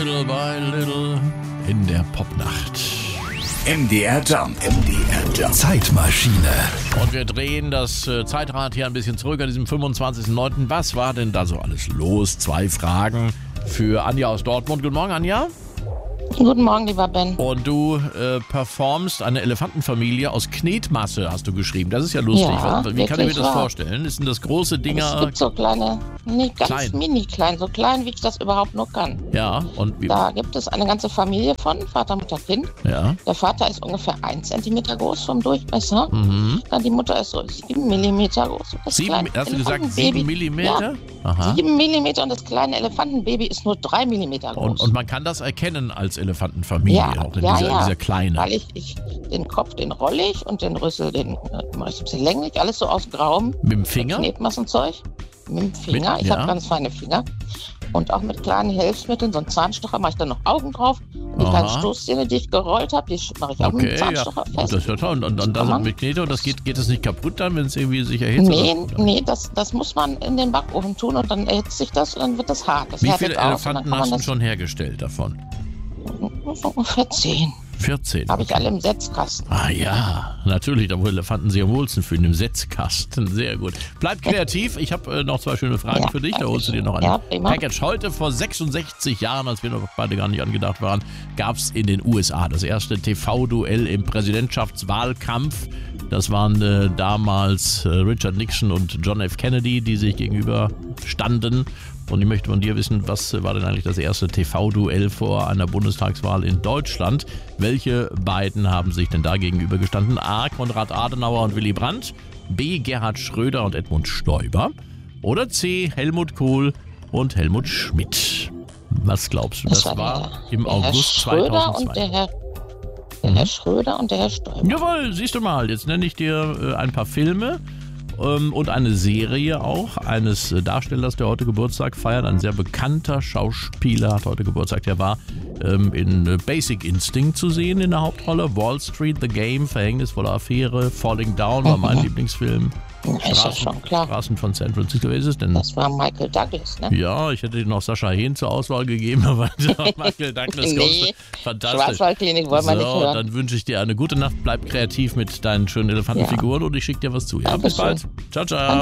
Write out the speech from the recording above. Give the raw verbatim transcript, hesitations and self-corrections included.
Little by Little in der Popnacht. M D R Jump. M D R Jump. Zeitmaschine. Und wir drehen das äh, Zeitrad hier ein bisschen zurück an diesem fünfundzwanzigsten neunten Was war denn da so alles los? Zwei Fragen für Anja aus Dortmund. Guten Morgen, Anja. Guten Morgen, lieber Ben. Und du äh, performst eine Elefantenfamilie aus Knetmasse, hast du geschrieben. Das ist ja lustig. Ja, Wie kann ich mir das wahr. vorstellen? Ist denn das große Dinger? Es gibt so kleine, nee, ganz Klein. mini klein, so klein, wie ich das überhaupt nur kann. Ja, und wie? Da gibt es eine ganze Familie von, Vater, Mutter, Kind. Ja. Der Vater ist ungefähr ein Zentimeter groß vom Durchmesser. Mhm. Dann die Mutter ist so sieben Millimeter groß. Das Sieben, kleine hast du gesagt Elefantenbaby- sieben Millimeter? Ja, Aha. sieben Millimeter und das kleine Elefantenbaby ist nur drei Millimeter groß. Und, und man kann das erkennen als Elefantenfamilie, Ja, auch in ja, dieser, ja. dieser kleine. Weil ich, ich den Kopf, den rolle ich und den Rüssel, den äh, mache ich ein bisschen länglich. Alles so aus grauem Mit dem Finger? Knetmassenzeug. Mit dem Finger. Mit- ich ja. habe ganz feine Finger. Und auch mit kleinen Hilfsmitteln, so einen Zahnstocher, mache ich dann noch Augen drauf. Und die Aha. kleinen Stoßzähne, die ich gerollt habe, die mache ich auch mit Okay, dem ja. Zahnstocher Und fest. das ist ja toll. Und, und, und Kann das man- mit Knete, und das geht, geht das nicht kaputt dann, wenn es irgendwie sich erhitzt? Nee, oder? nee, das, das muss man in den Backofen tun und dann erhitzt sich das und dann wird das hart. Das Wie härtet viele aus und dann Elefanten kann hast man du schon hergestellt davon? das so ungefähr zehn. vierzehn. Habe ich alle im Setzkasten. Ah ja, natürlich, da wo Elefanten sich am wohlsten fühlen, im Setzkasten. Sehr gut. Bleib kreativ, ich habe äh, noch zwei schöne Fragen Ja, für dich. Da danke holst du dir noch ein Ja, prima. Package. Heute vor sechsundsechzig Jahren, als wir noch beide gar nicht angedacht waren, gab es in den U S A das erste T V-Duell im Präsidentschaftswahlkampf. Das waren äh, damals äh, Richard Nixon und John F. Kennedy, die sich gegenüber standen. Und ich möchte von dir wissen, was war denn eigentlich das erste T V-Duell vor einer Bundestagswahl in Deutschland? Welche beiden haben sich denn da gegenüber gestanden? A. Konrad Adenauer und Willy Brandt, B. Gerhard Schröder und Edmund Stoiber oder C. Helmut Kohl und Helmut Schmidt? Was glaubst du? Das, war war der, im der August Herr Schröder zweitausendzwei. und der Herr, der Mhm. Herr Schröder und der Herr Stoiber. Jawohl, siehst du mal, jetzt nenne ich dir äh, ein paar Filme ähm, und eine Serie auch eines äh, Darstellers, der heute Geburtstag feiert. Ein sehr bekannter Schauspieler hat heute Geburtstag. Der war ähm, in äh, Basic Instinct zu sehen in der Hauptrolle. Wall Street, The Game, Verhängnisvolle Affäre, Falling Down war mein Lieblingsfilm. Ja, ist ja Straßen, schon klar. Straßen von San Francisco. Wer ist es denn? Das war Michael Douglas, ne? Ja, ich hätte dir noch Sascha Hehn zur Auswahl gegeben, aber Michael Douglas Nee, kommt. Fantastisch. Schwarzwaldklinik wollen wir So, nicht hören. dann wünsche ich dir eine gute Nacht. Bleib kreativ mit deinen schönen Elefantenfiguren und ich schicke dir was zu. Ja, bis Dankeschön. bald. Ciao, ciao.